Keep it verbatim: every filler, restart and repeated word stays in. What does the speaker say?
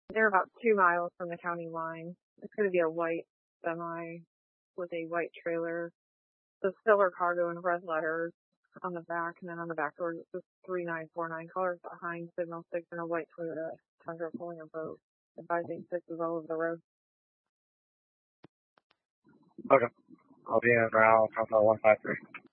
They're about two miles from the county line. It's going to be a white semi with a white trailer. The Stiller Cargo in red letters on the back, and then on the back door it says three nine four nine. Callers behind signal six and a white Toyota Tundra pulling a boat. Advising six is all over the road. Okay. I'll be in around one five three.